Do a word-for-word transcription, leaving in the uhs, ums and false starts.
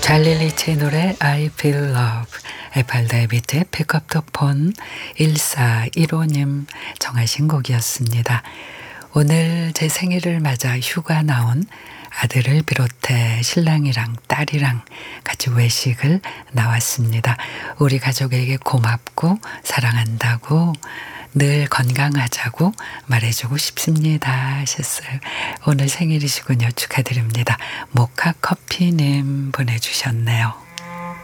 찰리 리치의 노래 I Feel Love, 에팔다이비트의 Pick Up the Phone. 일사일오 님 정하신 곡이었습니다. 오늘 제 생일을 맞아 휴가 나온 아들을 비롯해 신랑이랑 딸이랑 같이 외식을 나왔습니다. 우리 가족에게 고맙고 사랑한다고, 늘 건강하자고 말해주고 싶습니다 하셨어요. 오늘 생일이시군요. 축하드립니다. 모카 커피님 보내주셨네요.